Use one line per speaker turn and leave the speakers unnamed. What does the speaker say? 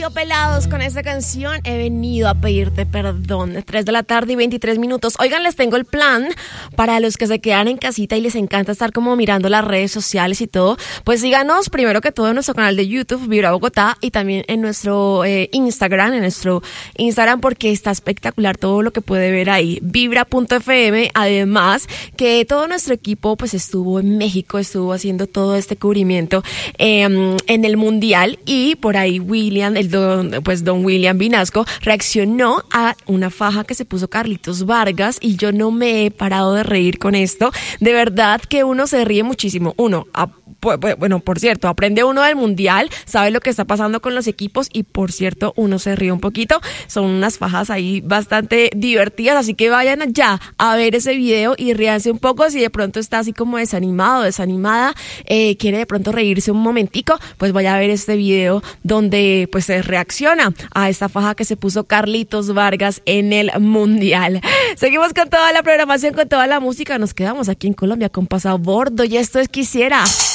Terciopelados con esta canción, he venido a pedirte perdón. 3 de la tarde y 23 minutos. Oigan, les tengo el plan para los que se quedan en casita y les encanta estar como mirando las redes sociales y todo. Pues síganos primero que todo en nuestro canal de YouTube, Vibra Bogotá, y también en nuestro Instagram, porque está espectacular todo lo que puede ver ahí. Vibra.fm, además que todo nuestro equipo pues estuvo en México, estuvo haciendo todo este cubrimiento en el Mundial, y por ahí don William Vinasco reaccionó a una faja que se puso Carlitos Vargas y yo no me he parado de reír con esto. De verdad que uno se ríe muchísimo. Bueno, por cierto, aprende uno del Mundial, sabe lo que está pasando con los equipos y, por cierto, uno se ríe un poquito. Son unas fajas ahí bastante divertidas, así que vayan allá a ver ese video y ríanse un poco. Si de pronto está así como desanimado, desanimada, quiere de pronto reírse un momentico, pues vaya a ver este video donde pues se reacciona a esta faja que se puso Carlitos Vargas en el Mundial. Seguimos con toda la programación, con toda la música. Nos quedamos aquí en Colombia con Pasabordo y esto es Quisiera.